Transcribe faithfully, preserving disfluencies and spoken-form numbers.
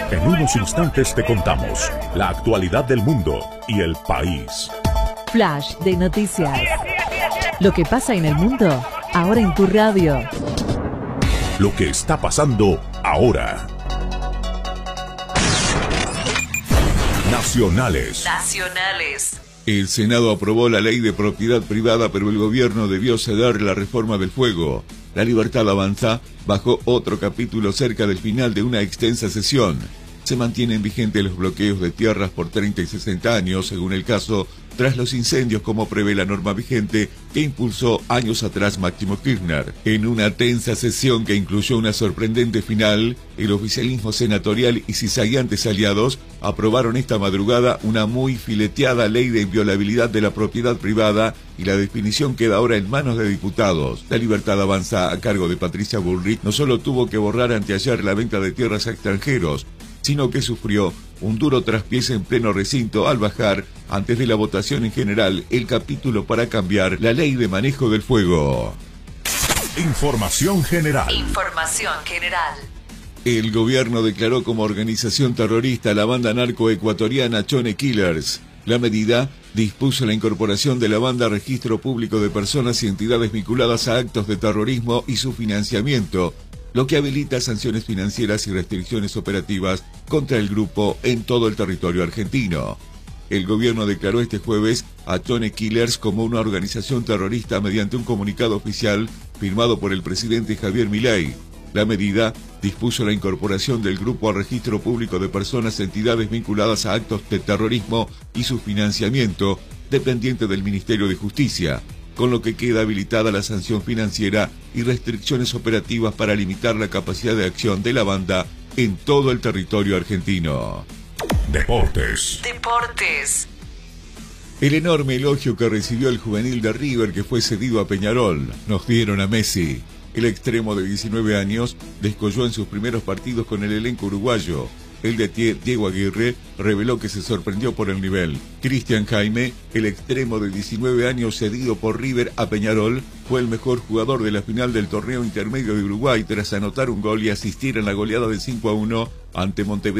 En unos instantes te contamos la actualidad del mundo y el país. Flash de noticias. Lo que pasa en el mundo, ahora en tu radio. Lo que está pasando ahora. Nacionales. Nacionales. El Senado aprobó la ley de propiedad privada, pero el gobierno debió ceder la reforma del fuego. La Libertad Avanza bajó otro capítulo cerca del final de una extensa sesión. Se mantienen vigentes los bloqueos de tierras por treinta y sesenta años, según el caso, tras los incendios, como prevé la norma vigente que impulsó años atrás Máximo Kirchner. En una tensa sesión que incluyó una sorprendente final, el oficialismo senatorial y cizagueantes aliados aprobaron esta madrugada una muy fileteada ley de inviolabilidad de la propiedad privada, y la definición queda ahora en manos de diputados. La Libertad Avanza, a cargo de Patricia Bullrich, no solo tuvo que borrar anteayer la venta de tierras a extranjeros, sino que sufrió un duro traspiés en pleno recinto al bajar, antes de la votación en general, el capítulo para cambiar la ley de manejo del fuego. Información general. Información general. El gobierno declaró como organización terrorista a la banda narcoecuatoriana Chone Killers. La medida dispuso la incorporación de la banda a registro público de personas y entidades vinculadas a actos de terrorismo y su financiamiento, lo que habilita sanciones financieras y restricciones operativas contra el grupo en todo el territorio argentino. El gobierno declaró este jueves a Chone Killers como una organización terrorista mediante un comunicado oficial firmado por el presidente Javier Milei. La medida dispuso la incorporación del grupo al registro público de personas y entidades vinculadas a actos de terrorismo y su financiamiento, dependiente del Ministerio de Justicia, con lo que queda habilitada la sanción financiera y restricciones operativas para limitar la capacidad de acción de la banda en todo el territorio argentino. Deportes. Deportes. El enorme elogio que recibió el juvenil de River, que fue cedido a Peñarol. Nos dieron a Messi. El extremo de diecinueve años descolló en sus primeros partidos con el elenco uruguayo. El D T Diego Aguirre reveló que se sorprendió por el nivel. Cristian Jaime, el extremo de diecinueve años cedido por River a Peñarol, fue el mejor jugador de la final del torneo intermedio de Uruguay tras anotar un gol y asistir en la goleada de cinco a uno ante Montevideo